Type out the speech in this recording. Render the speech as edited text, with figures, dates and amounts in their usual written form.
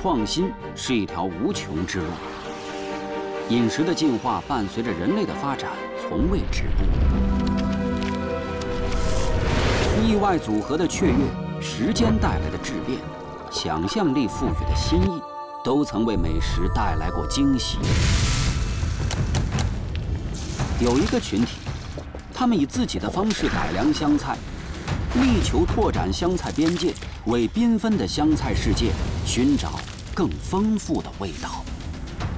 创新是一条无穷之路。饮食的进化伴随着人类的发展从未止步。意外组合的雀跃，时间带来的质变，想象力赋予的新意，都曾为美食带来过惊喜。有一个群体，他们以自己的方式改良湘菜，力求拓展湘菜边界，为缤纷的湘菜世界寻找更丰富的味道。